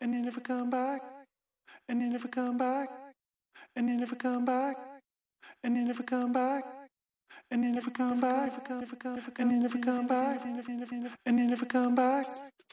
and you never come back, and you never come back, and you never come back, and you never come back, and you never come back, and you never come back, and you never come back.